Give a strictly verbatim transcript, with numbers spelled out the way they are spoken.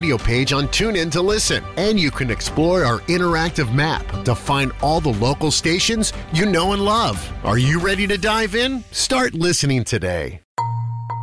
radio page on TuneIn to listen. And you can explore our interactive map to find all the local stations you know and love. Are you ready to dive in? Start listening today.